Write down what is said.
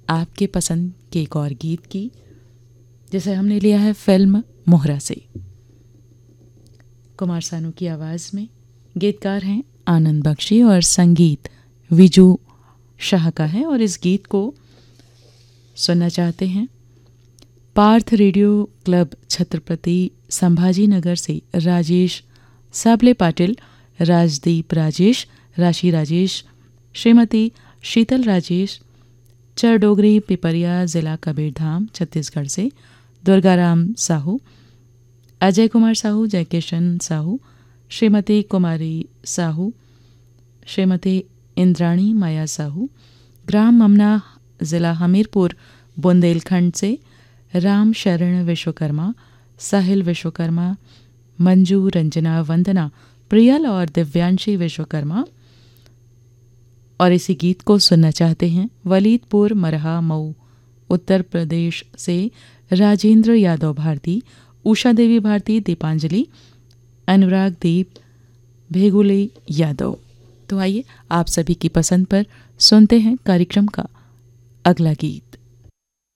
आपके पसंद के एक और गीत की, जिसे हमने लिया है फिल्म मोहरा से। कुमार सानू की आवाज़ में, गीतकार हैं आनंद बख्शी और संगीत विजू शाह का है। और इस गीत को सुनना चाहते हैं पार्थ रेडियो क्लब छत्रपति संभाजी नगर से राजेश साबले पाटिल, राजदीप राजेश, राशि राजेश, श्रीमती शीतल राजेश, चरडोगरी पिपरिया, जिला कबीरधाम, छत्तीसगढ़ से दुर्गाराम साहू, अजय कुमार साहू, जयकिशन साहू, श्रीमती कुमारी साहू, श्रीमती इंद्राणी माया साहू, ग्राम ममना, जिला हमीरपुर, बुंदेलखंड से राम शरण विश्वकर्मा, साहिल विश्वकर्मा, मंजू, रंजना, वंदना, प्रियल और दिव्यांशी विश्वकर्मा। और इसी गीत को सुनना चाहते हैं वलीदपुर, मरहा, मऊ, उत्तर प्रदेश से राजेंद्र यादव भारती, उषा देवी भारती, दीपांजलि, अनुराग दीप, भेगुले यादव। तो आइए आप सभी की पसंद पर सुनते हैं कार्यक्रम का अगला गीत।